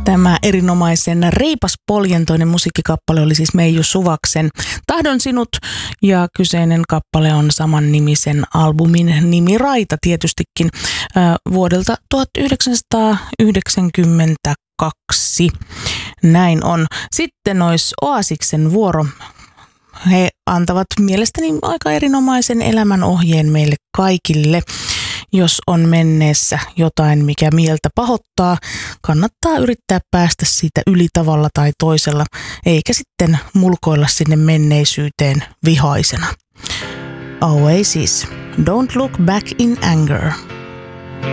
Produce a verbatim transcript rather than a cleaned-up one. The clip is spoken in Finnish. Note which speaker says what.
Speaker 1: Tämä erinomaisen reipaspoljentoinen musiikkikappale oli siis Meiju Suvaksen Tahdon sinut, ja kyseinen kappale on saman nimisen albumin nimiraita tietystikin äh, vuodelta tuhatyhdeksänsataayhdeksänkymmentäkaksi. Näin on. Sitten olisi Oasiksen vuoro. He antavat mielestäni aika erinomaisen elämänohjeen meille kaikille. Jos on menneessä jotain, mikä mieltä pahoittaa, kannattaa yrittää päästä siitä yli tavalla tai toisella, eikä sitten mulkoilla sinne menneisyyteen vihaisena. Oasis, Don't Look Back in Anger.